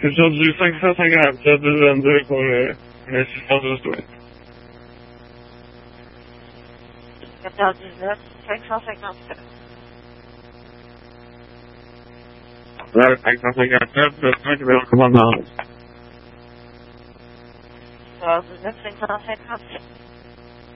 C'est sur du 557 222 pour l'assistance de soins. 14-19, 557. Là, le 557, le 5 est en commandement. 14-19, 557.